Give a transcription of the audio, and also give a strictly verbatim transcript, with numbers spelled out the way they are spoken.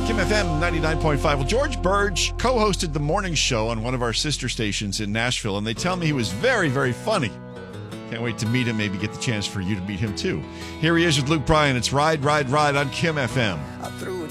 Kim F M ninety-nine point five. Well, George Burge co-hosted the morning show on one of our sister stations in Nashville, and they tell me he was very, very funny. Can't wait to meet him, maybe get the chance for you to meet him too. Here he is with Luke Bryan. It's Ride, Ride, Ride on Kim F M.